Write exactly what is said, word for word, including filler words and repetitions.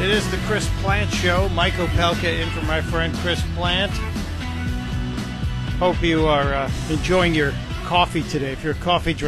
It is the Chris Plant Show. Mike Opelka in for my friend Chris Plant. Hope you are uh, enjoying your coffee today. If you're a coffee drinker,